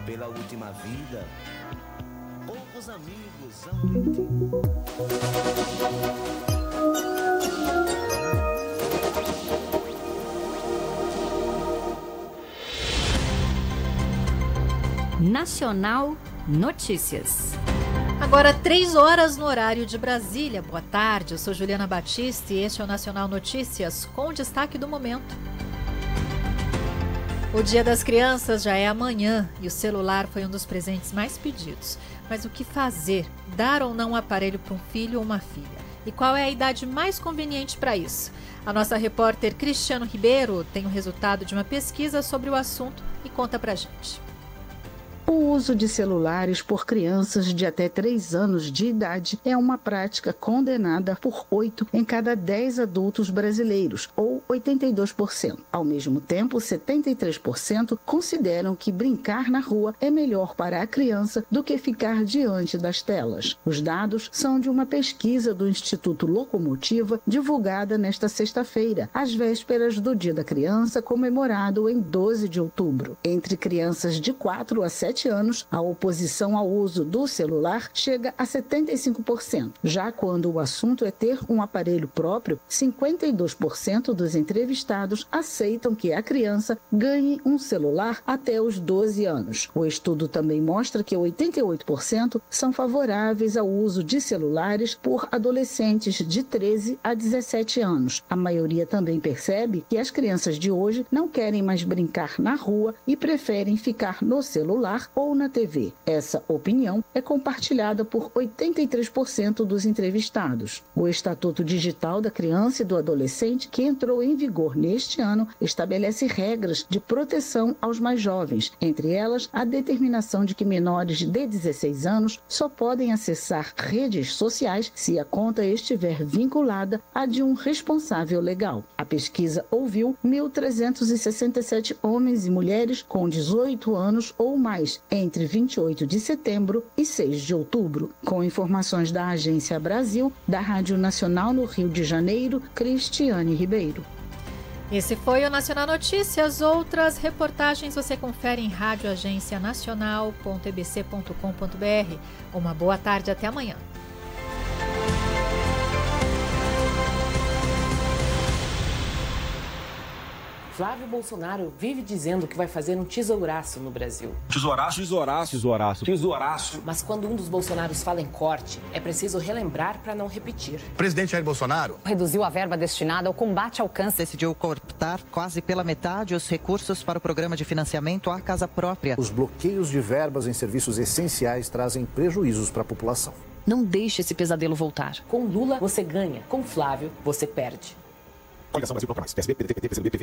pela última vida, poucos amigos hão de ti. Nacional Notícias. Agora 3 horas no horário de Brasília. Boa tarde, eu sou Juliana Batista e este é o Nacional Notícias com o destaque do momento. O Dia das Crianças já é amanhã e o celular foi um dos presentes mais pedidos. Mas o que fazer? Dar ou não um aparelho para um filho ou uma filha? E qual é a idade mais conveniente para isso? A nossa repórter Cristiano Ribeiro tem o resultado de uma pesquisa sobre o assunto e conta pra gente. O uso de celulares por crianças de até 3 anos de idade é uma prática condenada por 8 em cada 10 adultos brasileiros, ou 82%. Ao mesmo tempo, 73% consideram que brincar na rua é melhor para a criança do que ficar diante das telas. Os dados são de uma pesquisa do Instituto Locomotiva, divulgada nesta sexta-feira, às vésperas do Dia da Criança, comemorado em 12 de outubro. Entre crianças de 4 a 7 anos, a oposição ao uso do celular chega a 75%. Já quando o assunto é ter um aparelho próprio, 52% dos entrevistados aceitam que a criança ganhe um celular até os 12 anos. O estudo também mostra que 88% são favoráveis ao uso de celulares por adolescentes de 13 a 17 anos. A maioria também percebe que as crianças de hoje não querem mais brincar na rua e preferem ficar no celular ou na TV. Essa opinião é compartilhada por 83% dos entrevistados. O Estatuto Digital da Criança e do Adolescente, que entrou em vigor neste ano, estabelece regras de proteção aos mais jovens, entre elas a determinação de que menores de 16 anos só podem acessar redes sociais se a conta estiver vinculada à de um responsável legal. A pesquisa ouviu 1.367 homens e mulheres com 18 anos ou mais, entre 28 de setembro e 6 de outubro. Com informações da Agência Brasil, da Rádio Nacional no Rio de Janeiro, Cristiane Ribeiro. Esse foi o Nacional Notícias. Outras reportagens você confere em radioagencianacional.ebc.com.br. Uma boa tarde, até amanhã. Flávio Bolsonaro vive dizendo que vai fazer um tesouraço no Brasil. Tesouraço? Tesouraço. Tesouraço. Tesouraço. Mas quando um dos Bolsonaros fala em corte, é preciso relembrar para não repetir. O presidente Jair Bolsonaro reduziu a verba destinada ao combate ao câncer. Decidiu cortar quase pela metade os recursos para o programa de financiamento à casa própria. Os bloqueios de verbas em serviços essenciais trazem prejuízos para a população. Não deixe esse pesadelo voltar. Com Lula, você ganha. Com Flávio, você perde. Coligação Brasil Procura Mais. PSB, PDT, PT, PCdoB, PV.